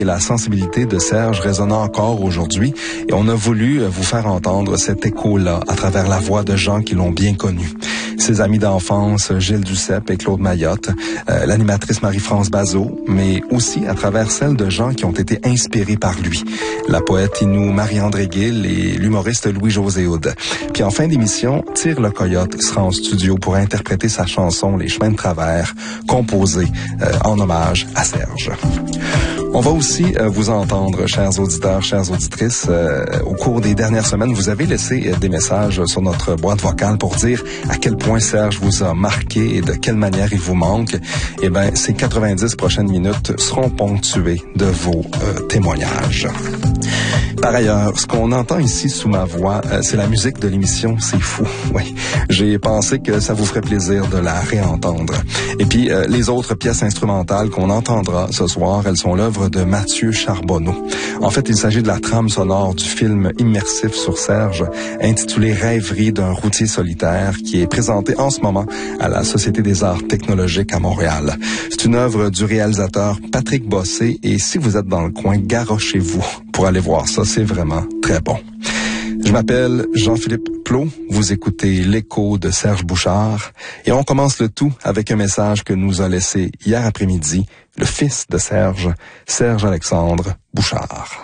Et la sensibilité de Serge résonne encore aujourd'hui et on a voulu vous faire entendre cet écho-là à travers la voix de gens qui l'ont bien connu. Ses amis d'enfance, Gilles Duceppe et Claude Mayotte, l'animatrice Marie-France Bazot, mais aussi à travers celles de gens qui ont été inspirés par lui. La poète Inou Marie-André Gill et l'humoriste Louis-José Houd. Puis en fin d'émission, Tire le Coyote sera en studio pour interpréter sa chanson Les Chemins de Travers, composée en hommage à Serge. On va aussi vous entendre, chers auditeurs, chères auditrices. Au cours des dernières semaines, vous avez laissé des messages sur notre boîte vocale pour dire à quel point Serge vous a marqué et de quelle manière il vous manque. Eh bien, ces 90 prochaines minutes seront ponctuées de vos témoignages. Par ailleurs, ce qu'on entend ici sous ma voix, c'est la musique de l'émission C'est fou. Oui, j'ai pensé que ça vous ferait plaisir de la réentendre. Et puis, les autres pièces instrumentales qu'on entendra ce soir, elles sont l'œuvre de Mathieu Charbonneau. En fait, il s'agit de la trame sonore du film immersif sur Serge, intitulé Rêverie d'un routier solitaire, qui est présenté en ce moment à la Société des arts technologiques à Montréal. C'est une œuvre du réalisateur Patrick Bossé et si vous êtes dans le coin, garochez-vous pour aller voir ça. C'est vraiment très bon. Je m'appelle Jean-Philippe Plot. Vous écoutez l'écho de Serge Bouchard et on commence le tout avec un message que nous a laissé hier après-midi le fils de Serge, Serge Alexandre Bouchard.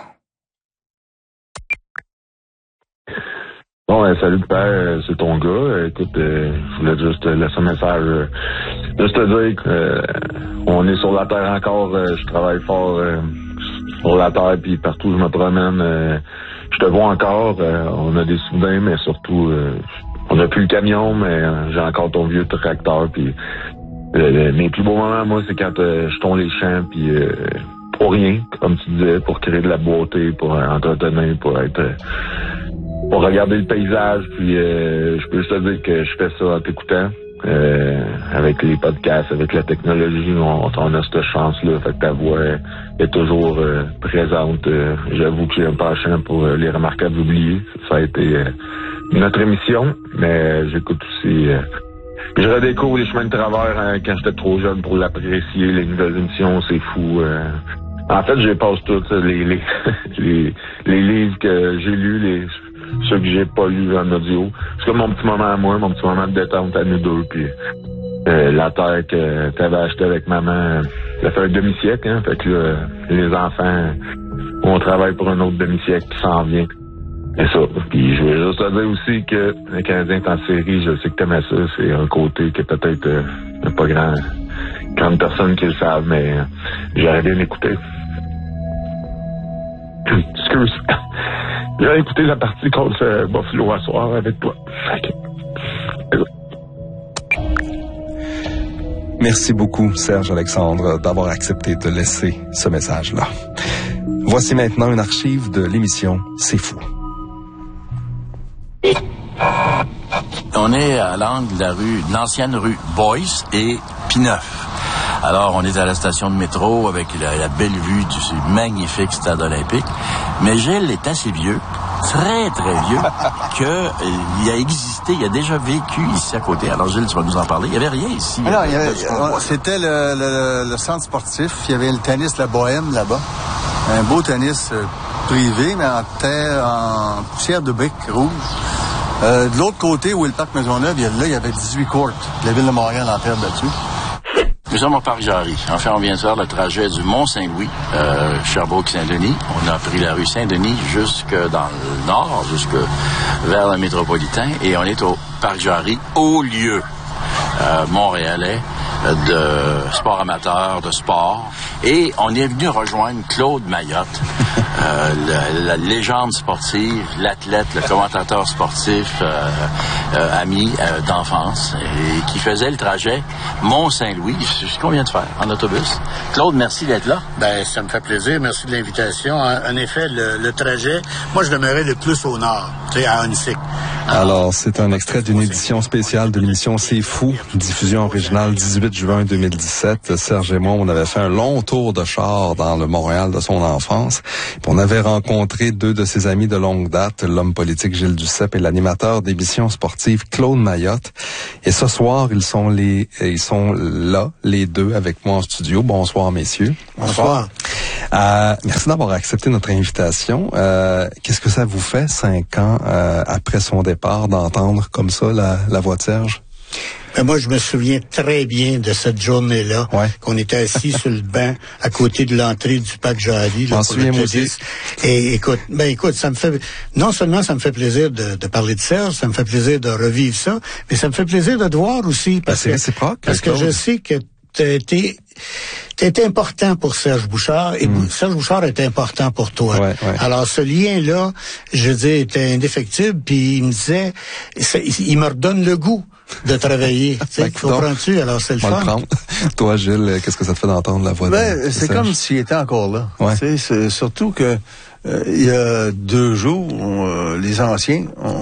Bon, salut père, c'est ton gars. Écoute, je voulais juste te laisser un message. Juste te dire qu'on est sur la terre encore. Je travaille fort sur la terre, puis partout où je me promène, je te vois encore. On a des souvenirs, mais surtout, on n'a plus le camion, mais j'ai encore ton vieux tracteur. Puis mes plus beaux moments, moi, c'est quand je tourne les champs, puis pour rien, comme tu disais, pour créer de la beauté, pour entretenir, pour regarder le paysage, puis je peux juste te dire que je fais ça en t'écoutant. Avec les podcasts, avec la technologie, on a cette chance-là. Fait que ta voix est toujours présente. J'avoue que j'ai un penchant pour les remarquables oubliés. Ça a été notre émission, mais j'écoute aussi. Je redécouvre les chemins de travers quand j'étais trop jeune pour l'apprécier. Les nouvelles émissions, c'est fou. En fait, je passe tous les livres que j'ai lus, ceux que j'ai pas lus en audio. C'est comme mon petit moment à moi, mon petit moment de détente à nous deux. Puis la terre que t'avais achetée avec maman, ça fait un demi-siècle, hein. Fait que là, les enfants, on travaille pour un autre demi-siècle qui s'en vient. C'est ça. Puis je veux juste te dire aussi que le Canadien est en série, je sais que t'aimais ça. C'est un côté que peut-être pas grande personne qui le savent, mais j'aurais bien écouté. Excuse. J'ai écouté la partie contre Buffalo à soir avec toi. Okay. Merci beaucoup, Serge Alexandre, d'avoir accepté de laisser ce message-là. Voici maintenant une archive de l'émission C'est fou. On est à l'angle de l'ancienne rue Boyce et Pineuf. Alors, on est à la station de métro avec la belle vue du magnifique stade olympique. Mais Gilles est assez vieux, très, très vieux, qu'il a existé, il a déjà vécu ici à côté. Alors, Gilles, tu vas nous en parler. Il n'y avait rien ici. Non, c'était le centre sportif. Il y avait le tennis La Bohème là-bas. Un beau tennis privé, mais en terre, en poussière de briques rouges. De l'autre côté, où est le parc Maisonneuve, il y avait 18 courts. La ville de Montréal en terre battue. Nous sommes au parc Jarry. En fait, on vient de faire le trajet du Mont-Saint-Louis, Sherbrooke-Saint-Denis. On a pris la rue Saint-Denis jusque dans le nord, jusque vers le métropolitain. Et on est au parc Jarry, haut lieu montréalais de sport amateur, de sport. Et on est venu rejoindre Claude Mayotte, la légende sportive, l'athlète, le commentateur sportif, ami d'enfance, et qui faisait le trajet Mont-Saint-Louis. C'est ce qu'on vient de faire en autobus. Claude, merci d'être là. Ben, ça me fait plaisir. Merci de l'invitation. En effet, le trajet, moi, je demeurais le plus au nord, tu sais, à Huntsic. Alors, c'est un extrait d'une édition spéciale de l'émission C'est fou, diffusion originale 18 juin 2017. Serge et moi, on avait fait un long tour de char dans le Montréal de son enfance. Puis on avait rencontré deux de ses amis de longue date, l'homme politique Gilles Duceppe et l'animateur d'émissions sportives Claude Mayotte. Et ce soir, ils sont là, les deux, avec moi en studio. Bonsoir, messieurs. Bonsoir. Merci d'avoir accepté notre invitation. Qu'est-ce que ça vous fait 5 ans après son départ d'entendre comme ça la voix de Serge? Ben moi, je me souviens très bien de cette journée-là, qu'on était assis sur le banc à côté de l'entrée du Parc Jarry. J'en souviens moi aussi. Et écoute, ça me fait, non seulement ça me fait plaisir de parler de Serge, ça me fait plaisir de revivre ça, mais ça me fait plaisir de te voir aussi. Parce que je sais que t'as été important pour Serge Bouchard et Serge Bouchard était important pour toi. Ouais. Alors ce lien-là, je veux dire, était indéfectible, puis il me disait, il me redonne le goût de travailler. Comprends-tu? Alors c'est le fun. Toi, Gilles, qu'est-ce que ça te fait d'entendre la voix de c'est comme s'il était encore là. Ouais. C'est surtout que il y a 2 jours, les anciens,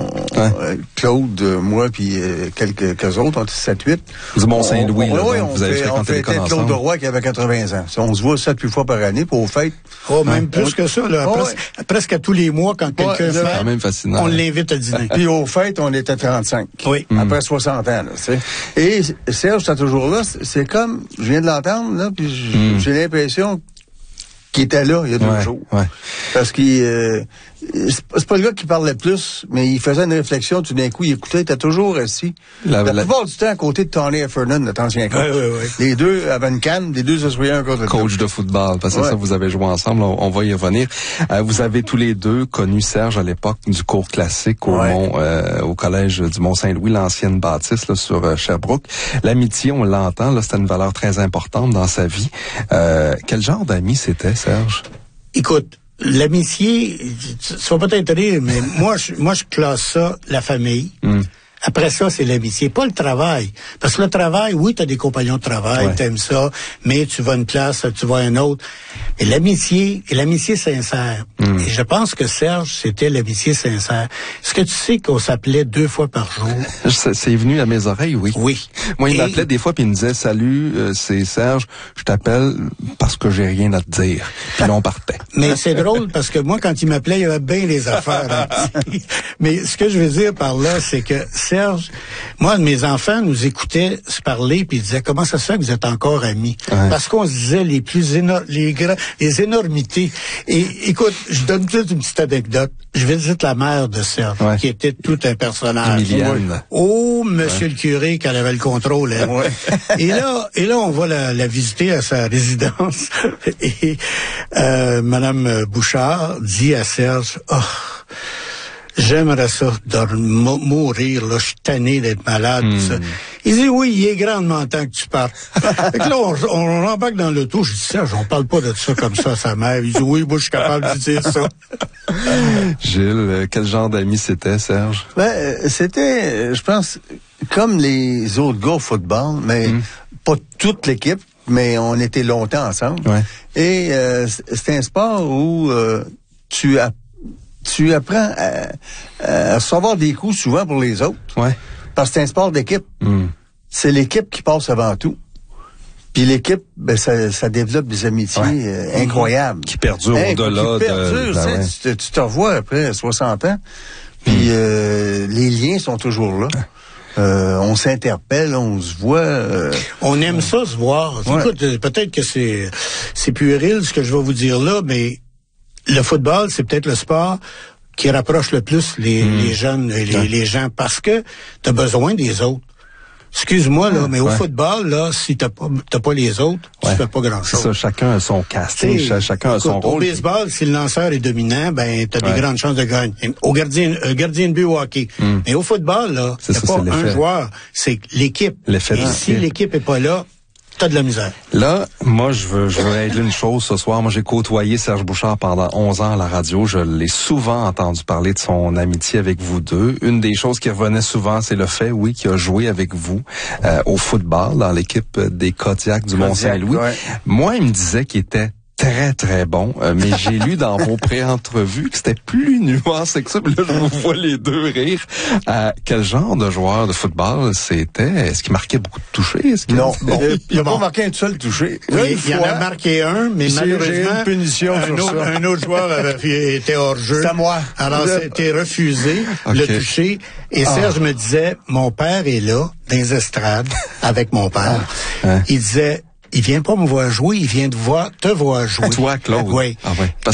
Claude, moi, puis quelques autres, on était 7-8. Du Mont-Saint-Louis, vous avez fréquenté l'école ensemble. Claude Roy qui avait 80 ans. On se voit 7-8 fois par année pour aux fêtes. Même plus que ça, là. Presque à tous les mois, quand quelqu'un fait, quand même fascinant, on l'invite à dîner. Puis aux fêtes, on était 35. Oui. Après 60 ans, là, tu sais. Et Serge, t'es toujours là. C'est comme, je viens de l'entendre, là, puis j'ai l'impression qui était là il y a 2 jours. Ouais. Parce qu'il c'est pas le gars qui parlait plus, mais il faisait une réflexion, tout d'un coup, il écoutait, il était toujours assis. La plupart du temps à côté de Tony Heffernan, notre ancien coach. Ouais. Les deux avaient une canne, les deux s'assoyaient un côté de l'autre. Coach de football, parce que ça, vous avez joué ensemble, on va y revenir. Vous avez tous les deux connu Serge à l'époque du cours classique au collège du Mont-Saint-Louis, l'ancienne bâtisse là, sur Sherbrooke. L'amitié, on l'entend, là, c'était une valeur très importante dans sa vie. Quel genre d'ami c'était, Serge? Écoute, l'amitié, ça va peut-être rire, mais moi, je classe ça, la famille. Après ça, c'est l'amitié, pas le travail. Parce que le travail, oui, t'as des compagnons de travail, t'aimes ça, mais tu vas à une place, tu vas à une autre. Et l'amitié sincère. Et je pense que Serge, c'était l'amitié sincère. Est-ce que tu sais qu'on s'appelait 2 fois par jour? C'est venu à mes oreilles, oui. Oui. Moi, il m'appelait des fois puis il me disait, salut, c'est Serge, je t'appelle parce que j'ai rien à te dire. Puis là, on partait. Mais c'est drôle parce que moi, quand il m'appelait, il y avait bien les affaires. Mais ce que je veux dire par là, c'est que Serge, moi, mes enfants nous écoutaient se parler puis ils disaient, comment ça se fait que vous êtes encore amis? Parce qu'on se disait les énormités. Et écoute, je donne toute une petite anecdote. Je visite la mère de Serge, qui était tout un personnage. Emilienne. Oh, monsieur le curé, qu'elle avait le contrôle. Hein. Et là, on va la visiter à sa résidence. Et Madame Bouchard dit à Serge, j'aimerais ça mourir, là, je suis tanné d'être malade. Ça. Il dit, oui, il est grandement temps que tu partes. Fait que là, on embarque dans l'auto, je dis, Serge, on parle pas de ça comme ça à sa mère. Il dit, oui, moi, je suis capable de dire ça. Gilles, quel genre d'ami c'était, Serge? C'était, je pense, comme les autres gars au football, mais pas toute l'équipe, mais on était longtemps ensemble. Et c'est un sport où tu apprends à recevoir des coups souvent pour les autres. Parce que c'est un sport d'équipe. C'est l'équipe qui passe avant tout. Puis l'équipe, ça développe des amitiés incroyables. Qui perdurent au-delà de... Tu te revois après 60 ans, puis les liens sont toujours là. On s'interpelle, on se voit. On aime ça, se voir. Écoute, peut-être que c'est puéril ce que je vais vous dire là, mais le football, c'est peut-être le sport qui rapproche le plus les jeunes et les gens parce que t'as besoin des autres. Excuse-moi, là, mais au football, là, si t'as pas les autres, tu fais pas grand-chose. C'est ça, chacun a son casting, chacun a son rôle. Au baseball, si le lanceur est dominant, t'as des grandes chances de gagner. Au gardien de but au hockey. Mais au football, là, c'est pas un joueur, c'est l'équipe. Et si l'équipe est pas là, t'as de la misère. Là, moi, je veux régler une chose ce soir. Moi, j'ai côtoyé Serge Bouchard pendant 11 ans à la radio. Je l'ai souvent entendu parler de son amitié avec vous deux. Une des choses qui revenait souvent, c'est le fait, qu'il a joué avec vous au football dans l'équipe des Kodiaks du Mont-Saint-Louis. Moi, il me disait qu'il était très, très bon, mais j'ai lu dans vos pré-entrevues que c'était plus nuancé que ça. Puis là, je vous vois les deux rire. Quel genre de joueur de football c'était? Est-ce qu'il marquait beaucoup de touchés? Non, il n'a pas marqué un seul touché. Il en a marqué un, mais malheureusement, une punition un autre joueur avait été hors jeu. C'est à moi. Alors, c'était refusé, le toucher. Et Serge me disait, mon père est là, dans les estrades, avec mon père. Il disait, il vient pas me voir jouer, il vient te voir jouer. Toi, Claude. Oui. Ah ouais. Parce